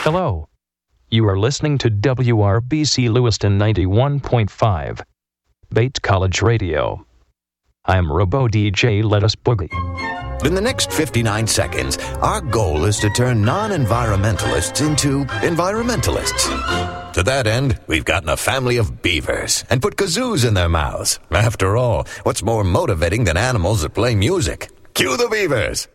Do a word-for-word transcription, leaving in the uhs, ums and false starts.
Hello. You are listening to W R B C Lewiston ninety-one point five, Bait College Radio. I'm Robo D J Let Us Boogie. In the next fifty-nine seconds, our goal is to turn non-environmentalists into environmentalists. To that end, we've gotten a family of beavers and put kazoos in their mouths. After all, what's more motivating than animals that play music? Cue the beavers!